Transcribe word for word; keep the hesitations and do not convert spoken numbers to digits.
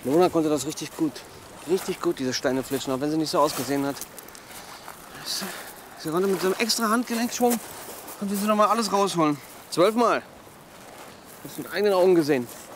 Lona konnte das richtig gut. Richtig gut, diese Steine flitschen, auch wenn sie nicht so ausgesehen hat. Sie konnte mit so einem extra Handgelenkschwung konnte sie noch mal alles rausholen. Zwölfmal. Das mit eigenen Augen gesehen.